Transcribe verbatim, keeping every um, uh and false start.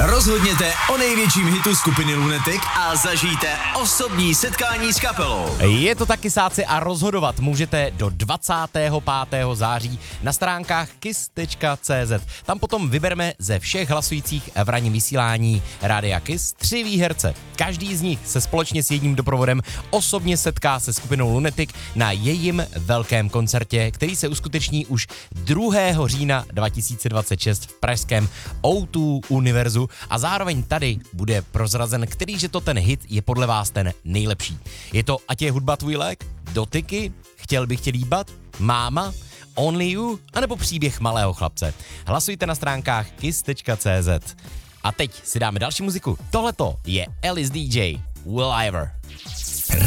Rozhodněte o největším hitu skupiny Lunatic a zažijte osobní setkání s kapelou. Je to taky sáci a rozhodovat můžete do dvacátého pátého září na stránkách kiss tečka cé zet. Tam potom vybereme ze všech hlasujících v ranním vysílání Rádia Kiss tři výherce. Každý z nich se společně s jedním doprovodem osobně setká se skupinou Lunatic na jejím velkém koncertě, který se uskuteční už druhého října dva tisíce dvacet šest v pražském ó dva Univerzu a zároveň tady bude prozrazen, kterýže to ten hit je podle vás ten nejlepší. Je to Ať je hudba tvůj lék, Dotyky, Chtěl bych tě líbat, Máma, Only You, anebo Příběh malého chlapce. Hlasujte na stránkách kiss tečka cé zet. A teď si dáme další muziku. Tohleto je Alice dý džej, Will I Ever.